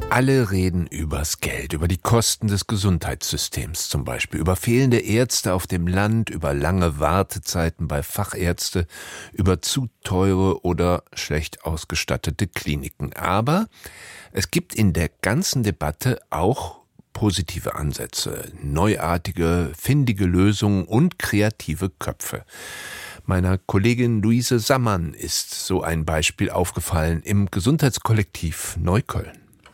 Alle reden übers Geld, über die Kosten des Gesundheitssystems zum Beispiel, über fehlende Ärzte auf dem Land, über lange Wartezeiten bei Fachärzte, über zu teure oder schlecht ausgestattete Kliniken. Aber es gibt in der ganzen Debatte auch positive Ansätze, neuartige, findige Lösungen und kreative Köpfe. Meiner Kollegin Luise Sammann ist so ein Beispiel aufgefallen im Gesundheitskollektiv Neukölln.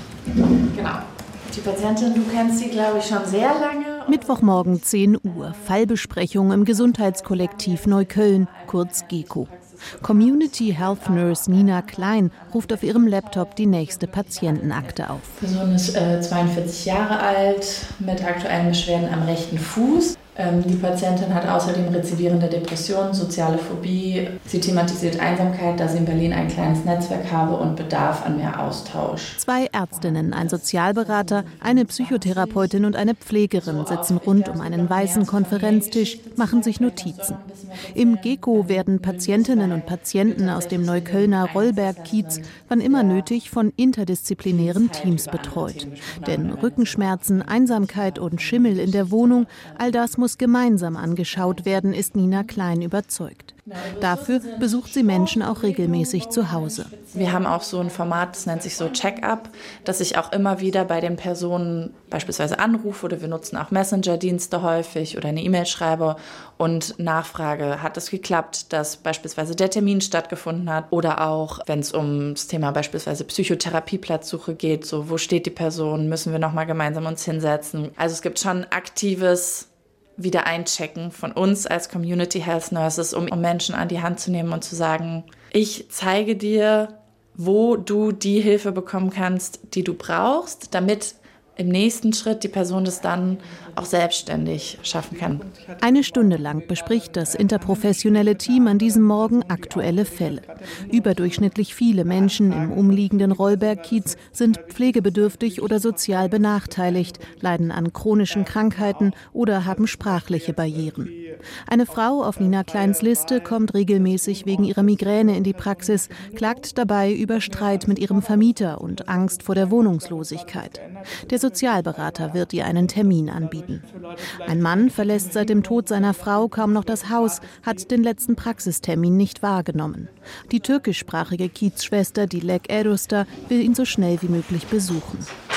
Genau. Die Patientin, du kennst sie, glaube ich, schon sehr lange. Mittwochmorgen 10 Uhr, Fallbesprechung im Gesundheitskollektiv Neukölln, kurz GECO. Community Health Nurse Nina Klein ruft auf ihrem Laptop die nächste Patientenakte auf. Die Person ist 42 Jahre alt, mit aktuellen Beschwerden am rechten Fuß. Die Patientin hat außerdem rezidivierende Depressionen, soziale Phobie. Sie thematisiert Einsamkeit, da sie in Berlin ein kleines Netzwerk habe und Bedarf an mehr Austausch. 2 Ärztinnen, ein Sozialberater, eine Psychotherapeutin und eine Pflegerin sitzen rund um einen weißen Konferenztisch, machen sich Notizen. Im GECO werden Patientinnen und Patienten aus dem Neuköllner Rollberg-Kiez wann immer nötig von interdisziplinären Teams betreut. Denn Rückenschmerzen, Einsamkeit und Schimmel in der Wohnung, all das muss gemeinsam angeschaut werden, ist Nina Klein überzeugt. Dafür besucht sie Menschen auch regelmäßig zu Hause. Wir haben auch so ein Format, das nennt sich so Check-up, dass ich auch immer wieder bei den Personen beispielsweise anrufe oder wir nutzen auch Messenger-Dienste häufig oder eine E-Mail schreibe und nachfrage, hat es geklappt, dass beispielsweise der Termin stattgefunden hat oder auch, wenn es um das Thema beispielsweise Psychotherapieplatzsuche geht, so wo steht die Person, müssen wir nochmal gemeinsam uns hinsetzen. Also es gibt schon aktives wieder einchecken von uns als Community Health Nurses, um Menschen an die Hand zu nehmen und zu sagen, ich zeige dir, wo du die Hilfe bekommen kannst, die du brauchst, damit im nächsten Schritt die Person das dann auch selbstständig schaffen kann. 1 Stunde lang bespricht das interprofessionelle Team an diesem Morgen aktuelle Fälle. Überdurchschnittlich viele Menschen im umliegenden Rollberg-Kiez sind pflegebedürftig oder sozial benachteiligt, leiden an chronischen Krankheiten oder haben sprachliche Barrieren. Eine Frau auf Nina Kleins Liste kommt regelmäßig wegen ihrer Migräne in die Praxis, klagt dabei über Streit mit ihrem Vermieter und Angst vor der Wohnungslosigkeit. Der Sozialberater wird ihr einen Termin anbieten. Ein Mann verlässt seit dem Tod seiner Frau kaum noch das Haus, hat den letzten Praxistermin nicht wahrgenommen. Die türkischsprachige Kiezschwester Dilek Erdoster will ihn so schnell wie möglich besuchen.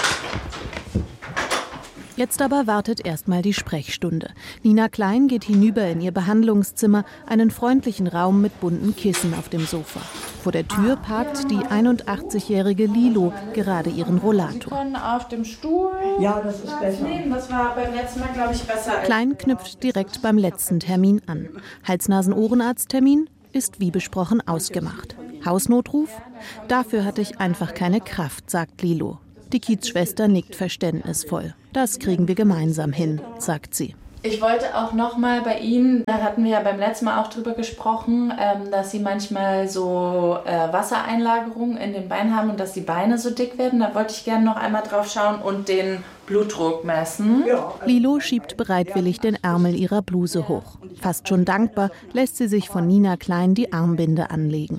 Jetzt aber wartet erstmal die Sprechstunde. Nina Klein geht hinüber in ihr Behandlungszimmer, einen freundlichen Raum mit bunten Kissen auf dem Sofa. Vor der Tür parkt die 81-jährige Lilo gerade ihren Rollator. Sie können auf dem Stuhl. Ja, das ist besser. Das war beim letzten Mal, glaube ich, besser. Klein knüpft direkt beim letzten Termin an. Hals-Nasen-Ohrenarzttermin ist wie besprochen ausgemacht. Hausnotruf? Dafür hatte ich einfach keine Kraft, sagt Lilo. Die Kiezschwester nickt verständnisvoll. Das kriegen wir gemeinsam hin, sagt sie. Ich wollte auch noch mal bei Ihnen, da hatten wir ja beim letzten Mal auch drüber gesprochen, dass Sie manchmal so Wassereinlagerungen in den Beinen haben und dass die Beine so dick werden. Da wollte ich gerne noch einmal drauf schauen und den Blutdruck messen. Lilo schiebt bereitwillig den Ärmel ihrer Bluse hoch. Fast schon dankbar lässt sie sich von Nina Klein die Armbinde anlegen.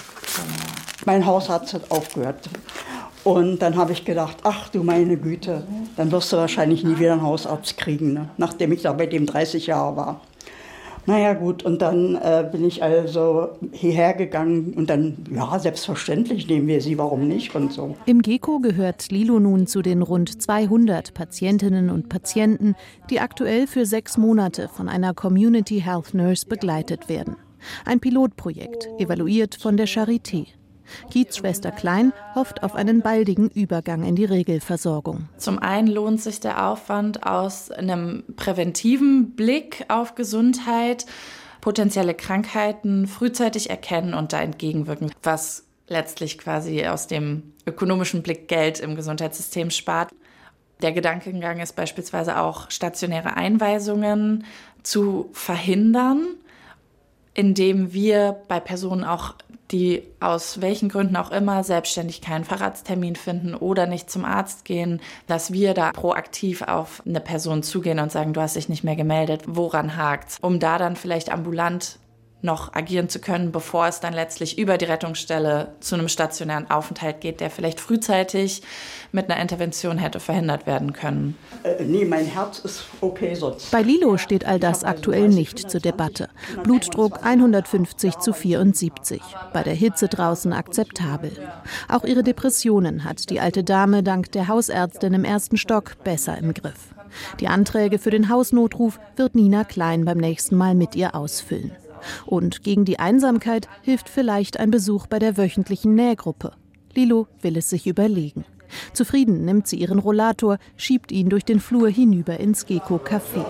Mein Hausarzt hat aufgehört. Und dann habe ich gedacht, ach du meine Güte, dann wirst du wahrscheinlich nie wieder einen Hausarzt kriegen, ne? Nachdem ich da bei dem 30 Jahre war. Naja gut, und dann bin ich also hierher gegangen und dann, ja, selbstverständlich nehmen wir sie, warum nicht und so. Im GECO gehört Lilo nun zu den rund 200 Patientinnen und Patienten, die aktuell für 6 Monate von einer Community Health Nurse begleitet werden. Ein Pilotprojekt, evaluiert von der Charité. Kiezschwester Klein hofft auf einen baldigen Übergang in die Regelversorgung. Zum einen lohnt sich der Aufwand aus einem präventiven Blick auf Gesundheit, potenzielle Krankheiten frühzeitig erkennen und da entgegenwirken, was letztlich quasi aus dem ökonomischen Blick Geld im Gesundheitssystem spart. Der Gedankengang ist beispielsweise auch, stationäre Einweisungen zu verhindern, indem wir bei Personen auch, die aus welchen Gründen auch immer selbstständig keinen Facharzttermin finden oder nicht zum Arzt gehen, dass wir da proaktiv auf eine Person zugehen und sagen, du hast dich nicht mehr gemeldet, woran hakt's? Um da dann vielleicht ambulant noch agieren zu können, bevor es dann letztlich über die Rettungsstelle zu einem stationären Aufenthalt geht, der vielleicht frühzeitig mit einer Intervention hätte verhindert werden können. Nee, mein Herz ist okay sonst. Bei Lilo steht all das aktuell nicht zur Debatte. Blutdruck 150/74, bei der Hitze draußen akzeptabel. Auch ihre Depressionen hat die alte Dame dank der Hausärztin im 1. Stock besser im Griff. Die Anträge für den Hausnotruf wird Nina Klein beim nächsten Mal mit ihr ausfüllen. Und gegen die Einsamkeit hilft vielleicht ein Besuch bei der wöchentlichen Nähgruppe. Lilo will es sich überlegen. Zufrieden nimmt sie ihren Rollator, schiebt ihn durch den Flur hinüber ins Gecko-Café.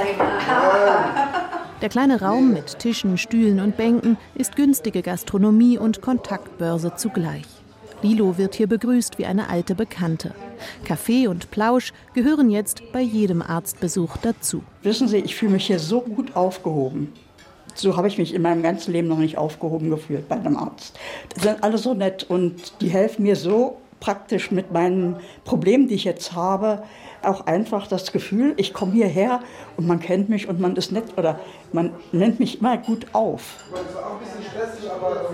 Der kleine Raum mit Tischen, Stühlen und Bänken ist günstige Gastronomie und Kontaktbörse zugleich. Lilo wird hier begrüßt wie eine alte Bekannte. Kaffee und Plausch gehören jetzt bei jedem Arztbesuch dazu. Wissen Sie, ich fühle mich hier so gut aufgehoben. So habe ich mich in meinem ganzen Leben noch nicht aufgehoben gefühlt bei einem Arzt. Die sind alle so nett und die helfen mir so praktisch mit meinen Problemen, die ich jetzt habe. Auch einfach das Gefühl, ich komme hierher und man kennt mich und man ist nett oder man nennt mich immer gut auf. Das war auch ein bisschen stressig, aber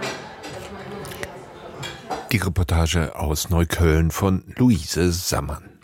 die Reportage aus Neukölln von Luise Sammann.